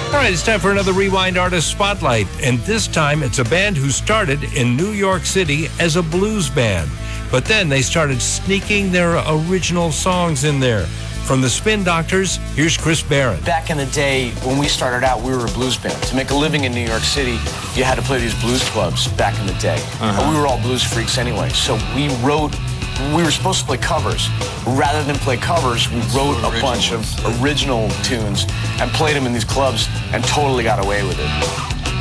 All right, it's time for another Rewind Artist Spotlight, and this time it's a band who started in New York City as a blues band, but then they started sneaking their original songs in there. From the Spin Doctors, here's Chris Barron. Back in the day, when we started out, we were a blues band. To make a living in New York City, you had to play these blues clubs back in the day. And we were all blues freaks anyway, so we were supposed to play covers. Rather than play covers, we wrote a bunch of original tunes and played them in these clubs and totally got away with it.